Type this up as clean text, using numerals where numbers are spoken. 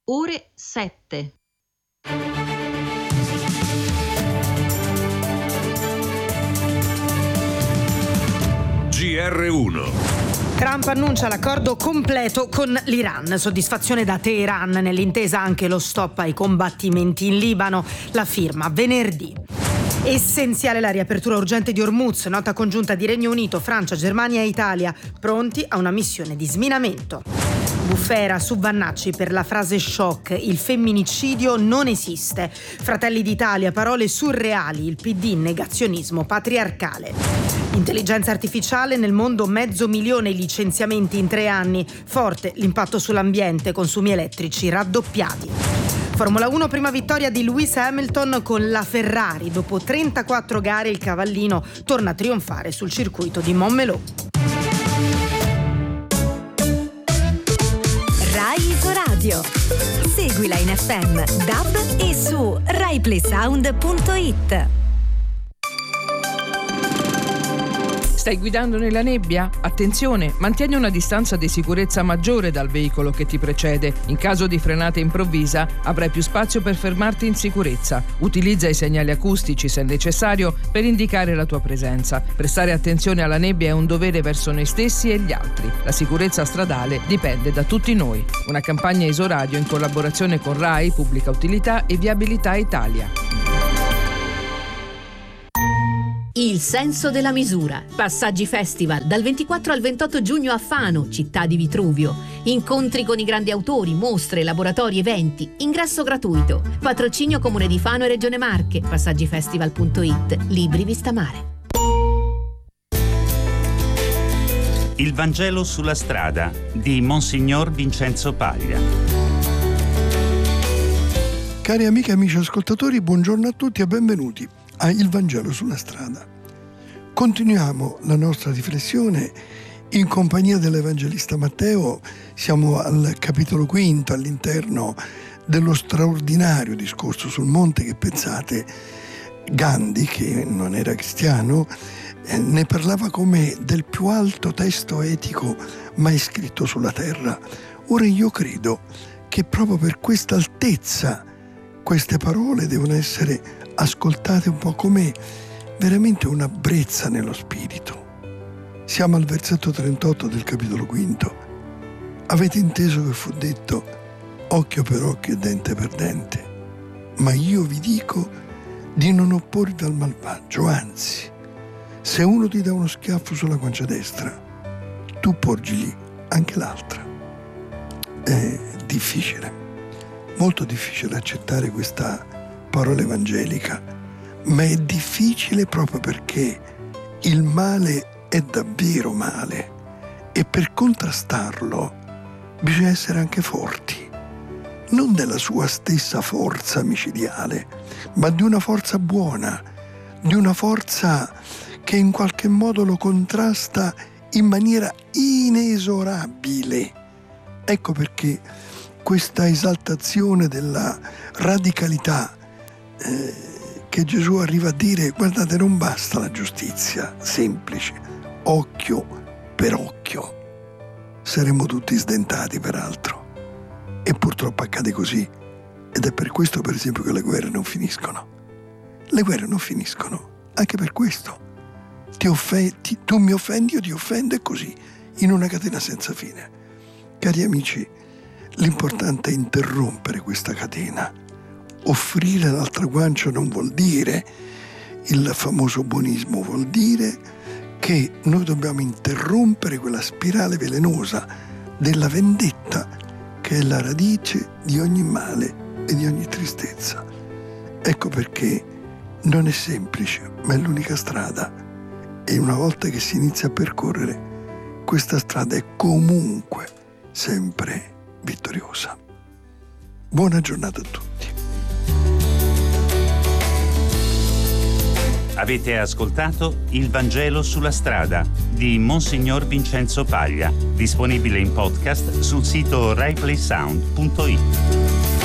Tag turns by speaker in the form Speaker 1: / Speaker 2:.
Speaker 1: ore 7.
Speaker 2: GR1.
Speaker 3: Trump annuncia l'accordo completo con l'Iran. Soddisfazione da Teheran, nell'intesa anche lo stop ai combattimenti in Libano. La firma venerdì. Essenziale la riapertura urgente di Hormuz, nota congiunta di Regno Unito, Francia, Germania e Italia, pronti a una missione di sminamento. Bufera su Vannacci per la frase shock: il femminicidio non esiste. Fratelli d'Italia, parole surreali, il PD negazionismo patriarcale. Intelligenza artificiale nel mondo, 500.000 licenziamenti in 3 anni, forte l'impatto sull'ambiente, consumi elettrici raddoppiati. Formula 1, prima vittoria di Lewis Hamilton con la Ferrari. Dopo 34 gare il cavallino torna a trionfare sul circuito di Montmelò.
Speaker 4: Rai Isoradio. Seguila in FM, DAB e su RaiPlaySound.it.
Speaker 5: Stai guidando nella nebbia? Attenzione, mantieni una distanza di sicurezza maggiore dal veicolo che ti precede. In caso di frenata improvvisa avrai più spazio per fermarti in sicurezza. Utilizza i segnali acustici se necessario per indicare la tua presenza. Prestare attenzione alla nebbia è un dovere verso noi stessi e gli altri. La sicurezza stradale dipende da tutti noi. Una campagna Isoradio in collaborazione con Rai, Pubblica Utilità e Viabilità Italia.
Speaker 6: Il senso della misura. Passaggi Festival dal 24 al 28 giugno a Fano, città di Vitruvio. Incontri con i grandi autori, mostre, laboratori, eventi. Ingresso gratuito. Patrocinio Comune di Fano e Regione Marche. Passaggifestival.it. Libri vista mare.
Speaker 7: Il Vangelo sulla strada di Monsignor Vincenzo Paglia.
Speaker 8: Cari amiche e amici ascoltatori, buongiorno a tutti e benvenuti a Il Vangelo sulla strada. Continuiamo la nostra riflessione in compagnia dell'Evangelista Matteo. Siamo al capitolo 5, all'interno dello straordinario discorso sul monte che, pensate, Gandhi, che non era cristiano, ne parlava come del più alto testo etico mai scritto sulla terra. Ora io credo che proprio per questa altezza queste parole devono essere ascoltate un po' come veramente una brezza nello spirito. Siamo al versetto 38 del capitolo 5. Avete inteso che fu detto occhio per occhio e dente per dente, ma io vi dico di non opporvi al malvagio, anzi, se uno ti dà uno schiaffo sulla guancia destra, tu porgili anche l'altra. È difficile, molto difficile accettare questa parola evangelica, ma è difficile proprio perché il male è davvero male e per contrastarlo bisogna essere anche forti, non della sua stessa forza micidiale, ma di una forza buona, di una forza che in qualche modo lo contrasta in maniera inesorabile. Ecco perché questa esaltazione della radicalità che Gesù arriva a dire: guardate, non basta la giustizia semplice, occhio per occhio. Saremmo tutti sdentati, peraltro, e purtroppo accade così, ed è per questo, per esempio, che le guerre non finiscono. Le guerre non finiscono anche per questo. Tu mi offendi, io ti offendo, e così, in una catena senza fine. Cari amici, l'importante è interrompere questa catena. Offrire l'altra guancia non vuol dire il famoso buonismo, vuol dire che noi dobbiamo interrompere quella spirale velenosa della vendetta che è la radice di ogni male e di ogni tristezza. Ecco perché non è semplice, ma è l'unica strada, e una volta che si inizia a percorrere questa strada è comunque sempre vittoriosa. Buona giornata a tutti.
Speaker 7: Avete ascoltato Il Vangelo sulla strada di Monsignor Vincenzo Paglia, disponibile in podcast sul sito RaiPlaySound.it.